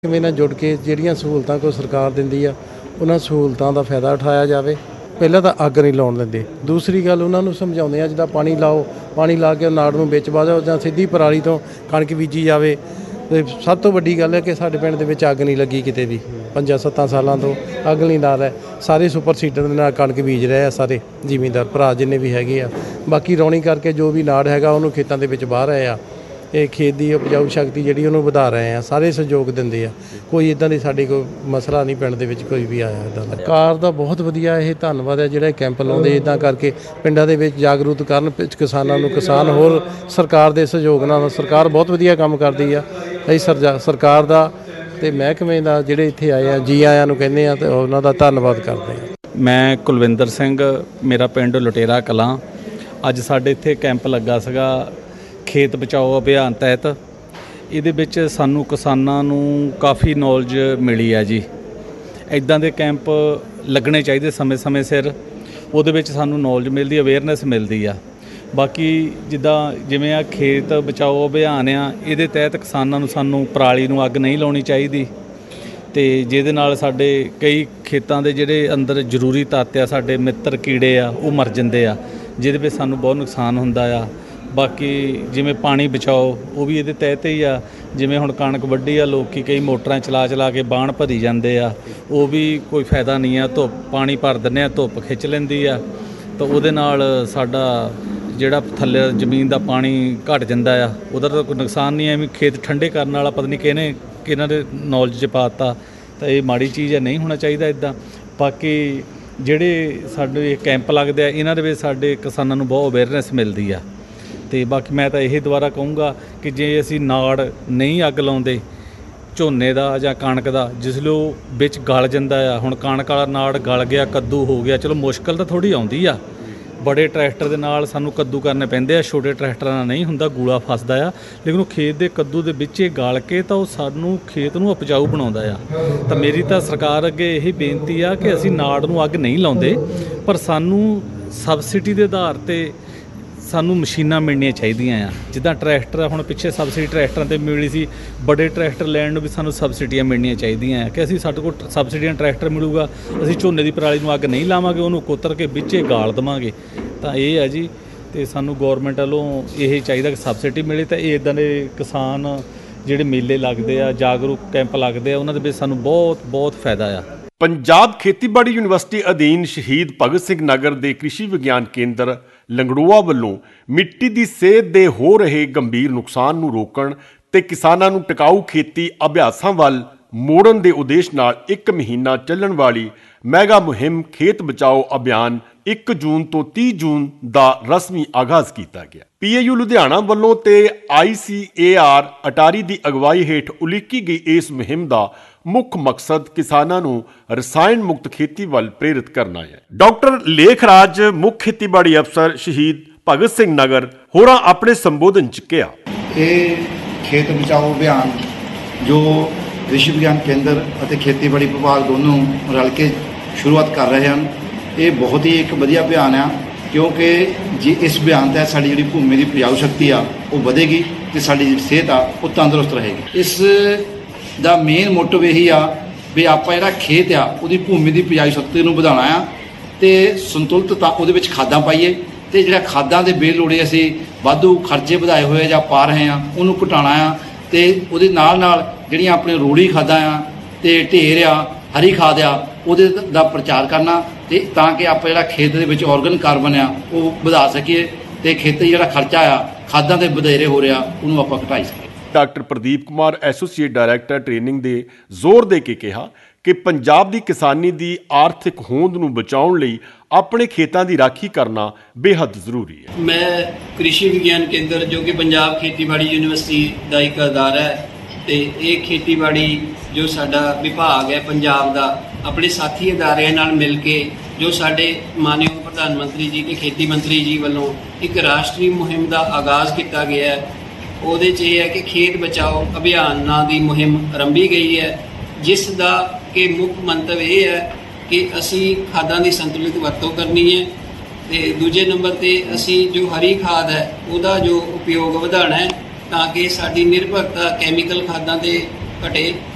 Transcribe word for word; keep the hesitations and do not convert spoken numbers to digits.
ਕਿਵੇਂ ਨਾਲ ਜੁੜ ਕੇ ਜਿਹੜੀਆਂ ਸਹੂਲਤਾਂ ਕੋਈ ਸਰਕਾਰ ਦਿੰਦੀ ਆ ਉਹਨਾਂ ਸਹੂਲਤਾਂ ਦਾ ਫਾਇਦਾ ਉਠਾਇਆ ਜਾਵੇ। ਪਹਿਲਾਂ ਤਾਂ ਅੱਗ ਨਹੀਂ ਲਾਉਣ ਦਿੰਦੇ। ਦੂਸਰੀ ਗੱਲ ਉਹਨਾਂ ਨੂੰ ਸਮਝਾਉਂਦੇ ਆ ਜਿੱਦਾਂ ਪਾਣੀ ਲਾਓ, ਪਾਣੀ ਲਾ ਕੇ ਨਾੜ ਨੂੰ ਵਿੱਚ ਪਾ ਦਿਓ ਜਾਂ ਸਿੱਧੀ ਪਰਾਲੀ ਤੋਂ ਕਣਕ ਬੀਜੀ ਜਾਵੇ। ਅਤੇ ਸਭ ਤੋਂ ਵੱਡੀ ਗੱਲ ਹੈ ਕਿ ਸਾਡੇ ਪਿੰਡ ਦੇ ਵਿੱਚ ਅੱਗ ਨਹੀਂ ਲੱਗੀ ਕਿਤੇ ਵੀ। ਪੰਜਾਂ ਸੱਤਾਂ ਸਾਲਾਂ ਤੋਂ ਅੱਗ ਨਹੀਂ ਲਾ ਰਿਹਾ। ਸਾਰੇ ਸੁਪਰ ਸੀਡਰ ਦੇ ਨਾਲ ਕਣਕ ਬੀਜ ਰਹੇ ਆ ਸਾਰੇ ਜ਼ਿਮੀਂਦਾਰ ਭਰਾ ਜਿੰਨੇ ਵੀ ਹੈਗੇ ਆ। ਬਾਕੀ ਰੌਣੀ ਕਰਕੇ ਜੋ ਵੀ ਨਾੜ ਹੈਗਾ ਉਹਨੂੰ ਖੇਤਾਂ ਦੇ ਵਿੱਚ ਵਾਹ ਰਹੇ ਆ। ਇਹ ਖੇਤ ਦੀ ਉਪਜਾਊ ਸ਼ਕਤੀ ਜਿਹੜੀ ਉਹਨੂੰ ਵਧਾ ਰਹੇ ਆ। ਸਾਰੇ ਸਹਿਯੋਗ ਦਿੰਦੇ ਆ। ਕੋਈ ਇੱਦਾਂ ਦੀ ਸਾਡੀ ਕੋਈ ਮਸਲਾ ਨਹੀਂ ਪਿੰਡ ਦੇ ਵਿੱਚ ਕੋਈ ਵੀ ਆਇਆ ਇੱਦਾਂ ਦਾ। ਸਰਕਾਰ ਦਾ ਬਹੁਤ ਵਧੀਆ ਇਹ ਧੰਨਵਾਦ ਹੈ ਜਿਹੜਾ ਕੈਂਪ ਲਾਉਂਦੇ ਇੱਦਾਂ ਕਰਕੇ ਪਿੰਡਾਂ ਦੇ ਵਿੱਚ ਜਾਗਰੂਕ ਕਰਨ ਕਿਸਾਨਾਂ ਨੂੰ। ਕਿਸਾਨ ਹੋਰ ਸਰਕਾਰ ਦੇ ਸਹਿਯੋਗ ਨਾਲ ਸਰਕਾਰ ਬਹੁਤ ਵਧੀਆ ਕੰਮ ਕਰਦੀ ਆ। ਅਸੀਂ ਸਰਜਾ ਸਰਕਾਰ ਦਾ ਅਤੇ ਮਹਿਕਮੇ ਦਾ ਜਿਹੜੇ ਇੱਥੇ ਆਏ ਆ ਜੀ ਆਇਆਂ ਨੂੰ ਕਹਿੰਦੇ ਆ ਅਤੇ ਉਹਨਾਂ ਦਾ ਧੰਨਵਾਦ ਕਰਦੇ ਹਾਂ। ਮੈਂ ਕੁਲਵਿੰਦਰ ਸਿੰਘ, ਮੇਰਾ ਪਿੰਡ ਲੁਟੇਰਾ ਕਲਾਂ। ਅੱਜ ਸਾਡੇ ਇੱਥੇ ਕੈਂਪ ਲੱਗਾ ਸੀਗਾ ਖੇਤ ਬਚਾਓ ਅਭਿਆਨ ਤਹਿਤ। ਇਹਦੇ ਵਿੱਚ ਸਾਨੂੰ ਕਿਸਾਨਾਂ ਨੂੰ ਕਾਫੀ ਨੌਲੇਜ ਮਿਲੀ ਹੈ ਜੀ। ਇੱਦਾਂ ਦੇ ਕੈਂਪ ਲੱਗਣੇ ਚਾਹੀਦੇ ਸਮੇਂ ਸਮੇਂ ਸਿਰ। ਉਹਦੇ ਵਿੱਚ ਸਾਨੂੰ ਨੌਲੇਜ ਮਿਲਦੀ, ਅਵੇਅਰਨੈਸ ਮਿਲਦੀ ਆ। ਬਾਕੀ ਜਿੱਦਾਂ ਜਿਵੇਂ ਆ ਖੇਤ ਬਚਾਓ ਅਭਿਆਨ ਆ, ਇਹਦੇ ਤਹਿਤ ਕਿਸਾਨਾਂ ਨੂੰ ਸਾਨੂੰ ਪਰਾਲੀ ਨੂੰ ਅੱਗ ਨਹੀਂ ਲਾਉਣੀ ਚਾਹੀਦੀ ਅਤੇ ਜਿਹਦੇ ਨਾਲ ਸਾਡੇ ਕਈ ਖੇਤਾਂ ਦੇ ਜਿਹੜੇ ਅੰਦਰ ਜ਼ਰੂਰੀ ਤੱਤ ਆ, ਸਾਡੇ ਮਿੱਤਰ ਕੀੜੇ ਆ, ਉਹ ਮਰ ਜਾਂਦੇ ਆ, ਜਿਹਦੇ ਵਿੱਚ ਸਾਨੂੰ ਬਹੁਤ ਨੁਕਸਾਨ ਹੁੰਦਾ ਆ। ਬਾਕੀ ਜਿਵੇਂ ਪਾਣੀ ਬਚਾਓ ਉਹ ਵੀ ਇਹਦੇ ਤਹਿਤ ਹੀ ਆ। ਜਿਵੇਂ ਹੁਣ ਕਣਕ ਵੱਢੀ ਆ, ਲੋਕ ਕਈ ਮੋਟਰਾਂ ਚਲਾ ਚਲਾ ਕੇ ਬਾਣ ਭਰੀ ਜਾਂਦੇ ਆ, ਉਹ ਵੀ ਕੋਈ ਫਾਇਦਾ ਨਹੀਂ ਆ। ਧੁੱਪ ਪਾਣੀ ਭਰ ਦਿੰਦੇ ਆ, ਧੁੱਪ ਖਿੱਚ ਲੈਂਦੀ ਆ, ਤਾਂ ਉਹਦੇ ਨਾਲ ਸਾਡਾ ਜਿਹੜਾ ਥੱਲੇ ਜ਼ਮੀਨ ਦਾ ਪਾਣੀ ਘਟ ਜਾਂਦਾ ਆ। ਉਹਦਾ ਤਾਂ ਕੋਈ ਨੁਕਸਾਨ ਨਹੀਂ। ਐਵੇਂ ਖੇਤ ਠੰਡੇ ਕਰਨ ਵਾਲਾ ਪਤਾ ਨਹੀਂ ਕਿਹਨੇ ਕਿਹਨਾਂ ਦੇ ਨੌਲੇਜ 'ਚ ਪਾ ਦਿੱਤਾ, ਤਾਂ ਇਹ ਮਾੜੀ ਚੀਜ਼ ਹੈ, ਨਹੀਂ ਹੋਣਾ ਚਾਹੀਦਾ ਇੱਦਾਂ। ਬਾਕੀ ਜਿਹੜੇ ਸਾਡੇ ਕੈਂਪ ਲੱਗਦੇ ਆ ਇਹਨਾਂ ਦੇ ਵਿੱਚ ਸਾਡੇ ਕਿਸਾਨਾਂ ਨੂੰ ਬਹੁਤ ਅਵੇਅਰਨੈਸ ਮਿਲਦੀ ਆ। ਅਤੇ ਬਾਕੀ ਮੈਂ ਤਾਂ ਇਹ ਦੁਬਾਰਾ ਕਹੂੰਗਾ ਕਿ ਜੇ ਅਸੀਂ ਨਾੜ ਨਹੀਂ ਅੱਗ ਲਾਉਂਦੇ ਝੋਨੇ ਦਾ ਜਾਂ ਕਣਕ ਦਾ, ਜਿਸ ਲਈ ਉਹ ਵਿੱਚ ਗਲ ਜਾਂਦਾ ਆ। ਹੁਣ ਕਣਕ ਵਾਲਾ ਨਾੜ ਗਲ ਗਿਆ, ਕੱਦੂ ਹੋ ਗਿਆ, ਚਲੋ ਮੁਸ਼ਕਿਲ ਤਾਂ ਥੋੜ੍ਹੀ ਆਉਂਦੀ ਆ। ਬੜੇ ਟਰੈਕਟਰ ਦੇ ਨਾਲ ਸਾਨੂੰ ਕੱਦੂ ਕਰਨੇ ਪੈਂਦੇ ਆ, ਛੋਟੇ ਟਰੈਕਟਰਾਂ ਨਾਲ ਨਹੀਂ ਹੁੰਦਾ, ਗੂਲਾ ਫਸਦਾ ਆ। ਲੇਕਿਨ ਉਹ ਖੇਤ ਦੇ ਕੱਦੂ ਦੇ ਵਿੱਚ ਗਲ ਕੇ ਤਾਂ ਉਹ ਸਾਨੂੰ ਖੇਤ ਨੂੰ ਉਪਜਾਊ ਬਣਾਉਂਦਾ ਆ। ਤਾਂ ਮੇਰੀ ਤਾਂ ਸਰਕਾਰ ਅੱਗੇ ਇਹੀ ਬੇਨਤੀ ਆ ਕਿ ਅਸੀਂ ਨਾੜ ਨੂੰ ਅੱਗ ਨਹੀਂ ਲਾਉਂਦੇ, ਪਰ ਸਾਨੂੰ ਸਬਸਿਡੀ ਦੇ ਆਧਾਰ 'ਤੇ ਸਾਨੂੰ ਮਸ਼ੀਨਾਂ ਮਿਲਣੀਆਂ ਚਾਹੀਦੀਆਂ ਆ। ਜਿੱਦਾਂ ਟਰੈਕਟਰ ਹੁਣ ਪਿੱਛੇ ਸਬਸਿਡੀ ਟਰੈਕਟਰਾਂ 'ਤੇ ਮਿਲੀ ਸੀ, ਬੜੇ ਟਰੈਕਟਰ ਲੈਣ ਨੂੰ ਵੀ ਸਾਨੂੰ ਸਬਸਿਡੀਆਂ ਮਿਲਣੀਆਂ ਚਾਹੀਦੀਆਂ ਆ ਕਿ ਅਸੀਂ ਸਾਡੇ ਕੋਲ ਸਬਸਿਡੀਆਂ ਟਰੈਕਟਰ ਮਿਲੂਗਾ, ਅਸੀਂ ਝੋਨੇ ਦੀ ਪਰਾਲੀ ਨੂੰ ਅੱਗ ਨਹੀਂ ਲਾਵਾਂਗੇ, ਉਹਨੂੰ ਕੁਤਰ ਕੇ ਵਿੱਚੇ ਗਾਲ ਦੇਵਾਂਗੇ। ਤਾਂ ਇਹ ਹੈ ਜੀ। ਅਤੇ ਸਾਨੂੰ ਗੌਰਮੈਂਟ ਵੱਲੋਂ ਇਹ ਚਾਹੀਦਾ ਕਿ ਸਬਸਿਡੀ ਮਿਲੇ। ਤਾਂ ਇਹ ਇੱਦਾਂ ਦੇ ਕਿਸਾਨ ਜਿਹੜੇ ਮੇਲੇ ਲੱਗਦੇ ਆ, ਜਾਗਰੂਕ ਕੈਂਪ ਲੱਗਦੇ ਆ, ਉਹਨਾਂ ਦੇ ਵਿੱਚ ਸਾਨੂੰ ਬਹੁਤ ਬਹੁਤ ਫਾਇਦਾ ਆ। ਪੰਜਾਬ ਖੇਤੀਬਾੜੀ ਯੂਨੀਵਰਸਿਟੀ ਅਧੀਨ ਸ਼ਹੀਦ ਭਗਤ ਸਿੰਘ ਨਗਰ ਦੇ ਕ੍ਰਿਸ਼ੀ ਵਿਗਿਆਨ ਕੇਂਦਰ ਲੰਗੜੂਆ ਵੱਲੋਂ ਮਿੱਟੀ ਦੀ ਸਿਹਤ ਦੇ ਹੋ ਰਹੇ ਗੰਭੀਰ ਨੁਕਸਾਨ ਨੂੰ ਰੋਕਣ ਤੇ ਕਿਸਾਨਾਂ ਨੂੰ ਟਿਕਾਊ ਖੇਤੀ ਅਭਿਆਸਾਂ ਵੱਲ ਮੋੜਨ ਦੇ ਉਦੇਸ਼ ਨਾਲ ਇੱਕ ਮਹੀਨਾ ਚੱਲਣ ਵਾਲੀ ਮੈਗਾ ਮੁਹਿੰਮ ਖੇਤ ਬਚਾਓ ਅਭਿਆਨ ਇੱਕ ਜੂਨ ਤੋਂ ਤੀਹ ਜੂਨ ਦਾ ਰਸਮੀ ਆਗਾਜ਼ ਕੀਤਾ ਗਿਆ। ਪੀਏਯੂ ਲੁਧਿਆਣਾ ਵੱਲੋਂ ਤੇ ਆਈਸੀਏਆਰ ਅਟਾਰੀ ਦੀ ਅਗਵਾਈ ਹੇਠ ਉਲੀਕੀ ਗਈ ਇਸ ਮੁਹਿੰਮ ਦਾ ਮੁੱਖ ਮਕਸਦ ਕਿਸਾਨਾਂ ਨੂੰ ਰਸਾਇਣ ਮੁਕਤ ਖੇਤੀ ਵੱਲ ਪ੍ਰੇਰਿਤ ਕਰਨਾ ਹੈ। ਡਾਕਟਰ ਲੇਖਰਾਜ, ਮੁੱਖ ਖੇਤੀਬਾੜੀ ਅਫਸਰ, ਸ਼ਹੀਦ ਭਗਤ ਸਿੰਘ ਨਗਰ ਹੋਰਾਂ ਆਪਣੇ ਸੰਬੋਧਨ 'ਚ ਕਿਹਾ, ਇਹ ਖੇਤ ਬਚਾਓ ਅਭਿਆਨ ਜੋ ਕ੍ਰਿਸ਼ੀ ਵਿਗਿਆਨ ਕੇਂਦਰ ਅਤੇ ਖੇਤੀਬਾੜੀ ਵਿਭਾਗ ਦੋਨੋਂ ਰਲ ਕੇ ਸ਼ੁਰੂਆਤ ਕਰ ਰਹੇ ਹਨ, ਇਹ ਬਹੁਤ ਹੀ ਇੱਕ ਵਧੀਆ ਅਭਿਆਨ ਆ। ਕਿਉਂਕਿ ਜੇ ਇਸ ਅਭਿਆਨ ਤਹਿਤ ਸਾਡੀ ਜਿਹੜੀ ਭੂਮੀ ਦੀ ਉਪਜਾਊ ਸ਼ਕਤੀ ਆ ਉਹ ਵਧੇਗੀ ਅਤੇ ਸਾਡੀ ਜਿਹੜੀ ਸਿਹਤ ਆ ਉਹ ਤੰਦਰੁਸਤ ਰਹੇਗੀ। ਇਸ ਦਾ ਮੇਨ ਮੋਟਿਵ ਇਹੀ ਆ ਵੀ ਆਪਾਂ ਜਿਹੜਾ ਖੇਤ ਆ ਉਹਦੀ ਭੂਮੀ ਦੀ ਉਪਜਾਊ ਸ਼ਕਤੀ ਨੂੰ ਵਧਾਉਣਾ ਆ ਅਤੇ ਸੰਤੁਲਿਤ ਉਹਦੇ ਵਿੱਚ ਖਾਦਾਂ ਪਾਈਏ, ਅਤੇ ਜਿਹੜਾ ਖਾਦਾਂ ਦੇ ਬੇਲੋੜੇ ਅਸੀਂ ਵਾਧੂ ਖਰਚੇ ਵਧਾਏ ਹੋਏ ਜਾਂ ਪਾ ਰਹੇ ਹਾਂ ਉਹਨੂੰ ਘਟਾਉਣਾ ਆ। ਅਤੇ ਉਹਦੇ ਨਾਲ ਨਾਲ ਜਿਹੜੀਆਂ ਆਪਣੇ ਰੂੜੀ ਖਾਦਾਂ ਆ ਅਤੇ ਢੇਰ ਆ, ਹਰੀ ਖਾਦ ਆ, ਉਹਦੇ ਦਾ ਪ੍ਰਚਾਰ ਕਰਨਾ, ਅਤੇ ਤਾਂ ਕਿ ਆਪਾਂ ਜਿਹੜਾ ਖੇਤ ਦੇ ਵਿੱਚ ਔਰਗਨ ਕਾਰਬਨ ਆ ਉਹ ਵਧਾ ਸਕੀਏ ਅਤੇ ਖੇਤੀ ਜਿਹੜਾ ਖਰਚਾ ਆ ਖਾਦਾਂ ਦੇ ਵਧੇਰੇ ਹੋ ਰਿਹਾ ਉਹਨੂੰ ਆਪਾਂ ਘਟਾਈ ਸਕੀਏ। Doctor Pradeep Kumar, associate director training ਦੇ ਜ਼ੋਰ ਦੇ ਕੇ ਕਿਹਾ ਕਿ ਪੰਜਾਬ ਦੀ ਕਿਸਾਨੀ ਦੀ ਆਰਥਿਕ ਹੋਂਦ ਨੂੰ ਬਚਾਉਣ ਲਈ ਆਪਣੇ ਖੇਤਾਂ ਦੀ ਰਾਖੀ ਕਰਨਾ ਬੇਹੱਦ ਜ਼ਰੂਰੀ ਹੈ। ਮੈਂ ਕ੍ਰਿਸ਼ੀ ਵਿਗਿਆਨ ਕੇਂਦਰ ਜੋ ਕਿ ਪੰਜਾਬ ਖੇਤੀਬਾੜੀ ਯੂਨੀਵਰਸਿਟੀ ਦਾ ਇੱਕ ਅਦਾਰਾ ਹੈ, ਅਤੇ ਇਹ ਖੇਤੀਬਾੜੀ ਜੋ ਸਾਡਾ ਵਿਭਾਗ ਹੈ ਪੰਜਾਬ ਦਾ, ਆਪਣੇ ਸਾਥੀ ਅਦਾਰਿਆਂ ਨਾਲ ਮਿਲ ਕੇ ਜੋ ਸਾਡੇ ਮਾਨਯੋਗ ਪ੍ਰਧਾਨ ਮੰਤਰੀ ਜੀ ਅਤੇ ਖੇਤੀ ਮੰਤਰੀ ਜੀ ਵੱਲੋਂ ਇੱਕ ਰਾਸ਼ਟਰੀ ਮੁਹਿੰਮ ਦਾ ਆਗਾਜ਼ ਕੀਤਾ ਗਿਆ ਹੈ। ਉਹਦੇ 'ਚ ਇਹ ਹੈ ਕਿ ਖੇਤ ਬਚਾਓ ਅਭਿਆਨ ਨਾਂ ਦੀ ਮੁਹਿੰਮ ਆਰੰਭੀ ਗਈ ਹੈ, ਜਿਸ ਦਾ ਕਿ ਮੁੱਖ ਮੰਤਵ ਇਹ ਹੈ ਕਿ ਅਸੀਂ ਖਾਦਾਂ ਦੀ ਸੰਤੁਲਿਤ ਵਰਤੋਂ ਕਰਨੀ ਹੈ, ਅਤੇ ਦੂਜੇ ਨੰਬਰ 'ਤੇ ਅਸੀਂ ਜੋ ਹਰੀ ਖਾਦ ਹੈ ਉਹਦਾ ਜੋ ਉਪਯੋਗ ਵਧਾਉਣਾ ਹੈ ਤਾਂ ਕਿ ਸਾਡੀ ਨਿਰਭਰਤਾ ਕੈਮੀਕਲ ਖਾਦਾਂ 'ਤੇ ਘਟੇ।